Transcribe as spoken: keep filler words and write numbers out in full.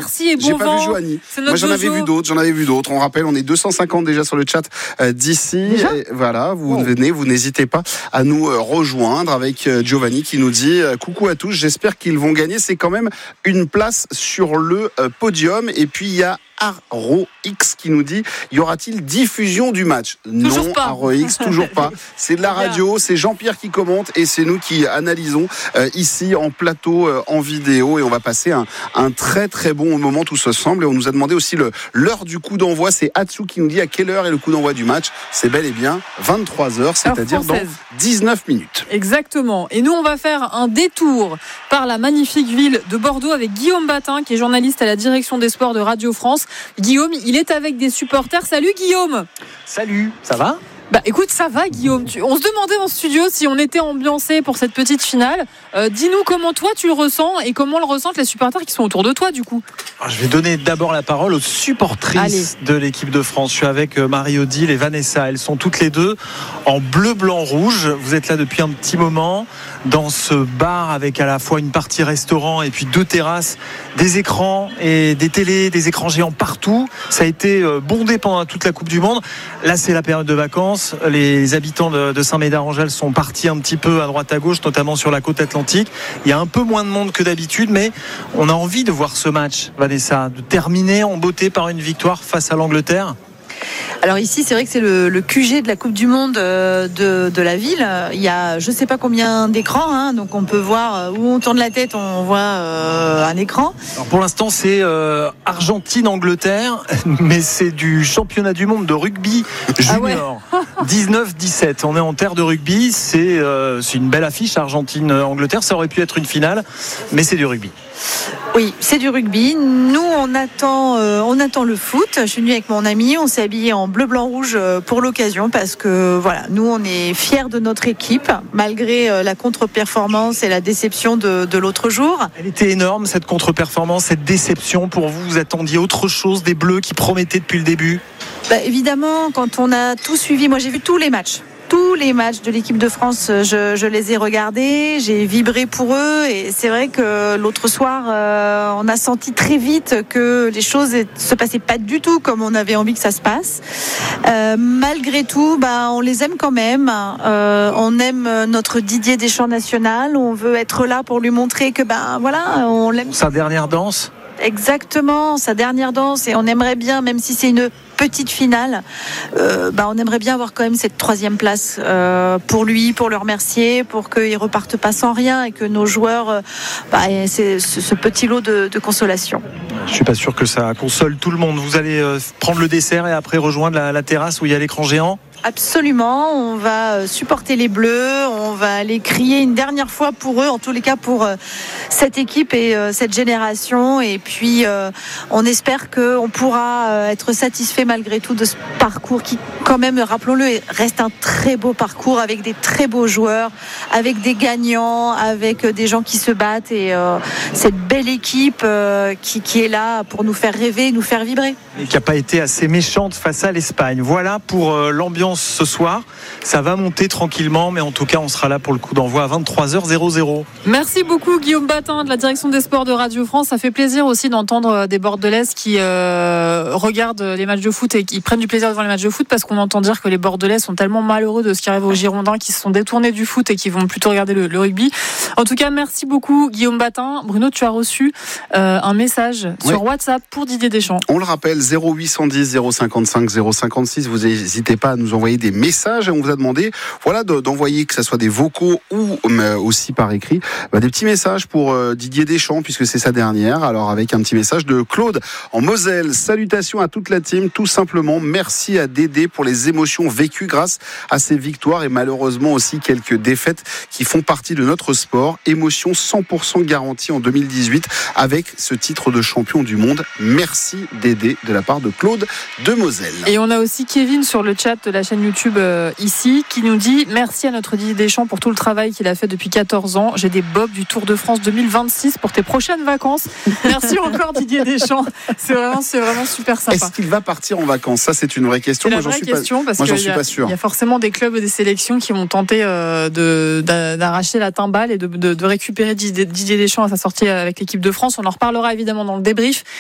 merci et bon J'ai vent. pas vu Joanie. Moi j'en avais vu d'autres, j'en avais vu d'autres. On rappelle, on est deux cent cinquante déjà sur le chat euh, d'ici. Et voilà, vous oh. venez, vous n'hésitez pas à nous euh, rejoindre avec euh, Giovanni qui nous dit euh, coucou à tous, j'espère qu'ils vont gagner. C'est quand même une place sur le euh, podium. Et puis il y a Arro X qui nous dit y aura-t-il diffusion du match? Toujours Non, pas. Arro X, toujours pas. C'est de la radio, c'est Jean-Pierre qui commente et c'est nous qui analysons euh, ici en plateau, euh, en vidéo, et on va passer un, un très très bon moment tous ensemble. Et on nous a demandé aussi le, l'heure du coup d'envoi. C'est Atsu qui nous dit à quelle heure est le coup d'envoi du match. C'est bel et bien vingt-trois heures, c'est-à-dire dans dix-neuf minutes. Exactement. Et nous, on va faire un détour par la magnifique ville de Bordeaux avec Guillaume Batin, qui est journaliste à la direction des sports de Radio France. Guillaume, il est avec des supporters. Salut Guillaume. Salut, ça va ? Bah écoute, ça va Guillaume. Tu... On se demandait en studio si on était ambiancé pour cette petite finale. Euh, dis-nous comment toi tu le ressens et comment le ressentent les supporters qui sont autour de toi du coup. Alors, je vais donner d'abord la parole aux supportrices Allez. de l'équipe de France. Je suis avec Marie-Odile et Vanessa. Elles sont toutes les deux en bleu, blanc, rouge. Vous êtes là depuis un petit moment dans ce bar avec à la fois une partie restaurant et puis deux terrasses, des écrans et des télés, des écrans géants partout. Ça a été bondé pendant toute la Coupe du Monde. Là, c'est la période de vacances. Les habitants de Saint-Médard-en-Jalles sont partis un petit peu à droite à gauche, notamment sur la côte atlantique. Il y a un peu moins de monde que d'habitude, mais on a envie de voir ce match, Vanessa, de terminer en beauté par une victoire face à l'Angleterre. Alors ici, c'est vrai que c'est le, le Q G de la Coupe du Monde de, de la ville. Il y a je ne sais pas combien d'écrans, hein, donc on peut voir où on tourne la tête, on voit euh, un écran. Alors pour l'instant, c'est euh, Argentine-Angleterre, mais c'est du championnat du monde de rugby junior. Ah ouais. dix-neuf dix-sept, on est en terre de rugby. C'est, euh, c'est une belle affiche, Argentine-Angleterre. Ça aurait pu être une finale, mais c'est du rugby. Oui, c'est du rugby. Nous, on attend, euh, on attend le foot. Je suis venue avec mon ami. On s'est habillé en bleu, blanc, rouge pour l'occasion parce que voilà, nous, on est fiers de notre équipe malgré la contre-performance et la déception de, de l'autre jour. Elle était énorme cette contre-performance, cette déception pour vous. Vous attendiez autre chose des Bleus qui promettaient depuis le début? Bah, évidemment, quand on a tout suivi, moi j'ai vu tous les matchs. Tous les matchs de l'équipe de France, je, je les ai regardés, j'ai vibré pour eux et c'est vrai que l'autre soir, euh, on a senti très vite que les choses ne se passaient pas du tout comme on avait envie que ça se passe. Euh, malgré tout, bah, on les aime quand même. Euh, on aime notre Didier Deschamps national. On veut être là pour lui montrer que ben voilà, on l'aime. Sa dernière danse. Exactement, sa dernière danse, et on aimerait bien, même si c'est une petite finale, euh, bah on aimerait bien avoir quand même cette troisième place euh, pour lui, pour le remercier, pour qu'il reparte pas sans rien et que nos joueurs, euh, bah, c'est ce, ce petit lot de, de consolation. Je suis pas sûr que ça console tout le monde. Vous allez euh, prendre le dessert et après rejoindre la, la terrasse où il y a l'écran géant. Absolument, on va supporter les Bleus, on va aller crier une dernière fois pour eux, en tous les cas pour cette équipe et cette génération, et puis on espère qu'on pourra être satisfait malgré tout de ce parcours qui, quand même, rappelons-le, reste un très beau parcours avec des très beaux joueurs, avec des gagnants, avec des gens qui se battent, et cette belle équipe qui, qui est là pour nous faire rêver, nous faire vibrer. Et qui n'a pas été assez méchante face à l'Espagne. Voilà pour l'ambiance ce soir. Ça va monter tranquillement, mais en tout cas, on sera là pour le coup d'envoi à vingt-trois heures. Merci beaucoup Guillaume Batin de la direction des sports de Radio France. Ça fait plaisir aussi d'entendre des Bordelaises qui euh, regardent les matchs de foot et qui prennent du plaisir devant les matchs de foot, parce qu'on entend dire que les Bordelais sont tellement malheureux de ce qui arrive aux Girondins, qui se sont détournés du foot et qui vont plutôt regarder le, le rugby. En tout cas, merci beaucoup Guillaume Batin. Bruno, tu as reçu euh, un message oui. sur WhatsApp pour Didier Deschamps. On le rappelle, zéro huit cent dix zéro cinquante-cinq zéro cinquante-six. Vous n'hésitez pas à nous envoyer des messages, et on vous a demandé voilà, d'envoyer, que ce soit des vocaux ou mais aussi par écrit, bah, des petits messages pour euh, Didier Deschamps, puisque c'est sa dernière. Alors avec un petit message de Claude en Moselle. Salutations à toute la team, tout simplement merci à Dédé pour les émotions vécues grâce à ces victoires, et malheureusement aussi quelques défaites qui font partie de notre sport. Émotion cent pour cent garantie en deux mille dix-huit avec ce titre de champion du monde. Merci Dédé, de la part de Claude de Moselle. Et on a aussi Kevin sur le chat de la chaîne YouTube euh, ici qui nous dit merci à notre Didier Deschamps pour tout le travail qu'il a fait depuis quatorze ans. J'ai des bobs du Tour de France deux mille vingt-six pour tes prochaines vacances. Merci encore Didier Deschamps. C'est vraiment, c'est vraiment super sympa. Est-ce qu'il va partir en vacances? Ça, c'est une vraie question. C'est moi, la vraie j'en suis question pas, parce moi, j'en qu'il suis y, pas sûr. Il y a forcément des clubs et des sélections qui vont tenter euh, de, d'arracher la timbale et de, de, de récupérer Didier Deschamps à sa sortie avec l'équipe de France. On en reparlera évidemment dans le débrief.